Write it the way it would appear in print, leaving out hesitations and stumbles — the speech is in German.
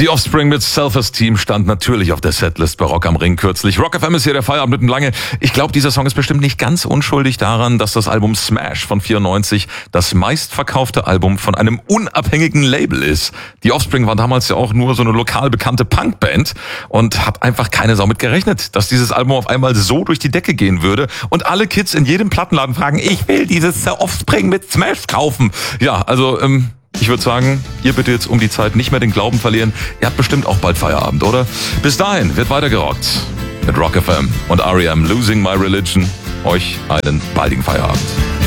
Die Offspring mit Self-Esteem stand natürlich auf der Setlist bei Rock am Ring kürzlich. Rock FM ist hier der Feierabend mit dem Lange. Ich glaube, dieser Song ist bestimmt nicht ganz unschuldig daran, dass das Album Smash von 94 das meistverkaufte Album von einem unabhängigen Label ist. Die Offspring war damals ja auch nur so eine lokal bekannte Punkband und hat einfach keine Sau mit gerechnet, dass dieses Album auf einmal so durch die Decke gehen würde und alle Kids in jedem Plattenladen fragen, ich will dieses Offspring mit Smash kaufen. Ja, also, ich würde sagen, ihr bitte jetzt um die Zeit nicht mehr den Glauben verlieren. Ihr habt bestimmt auch bald Feierabend, oder? Bis dahin wird weiter gerockt mit Rock FM und R.E.M. Losing My Religion. Euch einen baldigen Feierabend.